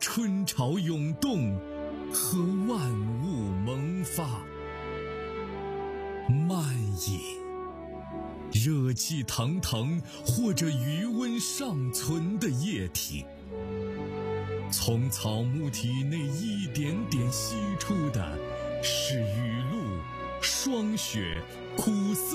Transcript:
春潮涌动和万物萌发。慢饮，热气腾腾或者余温尚存的液体，从草木体内一点点析出的是雨露、霜雪、苦涩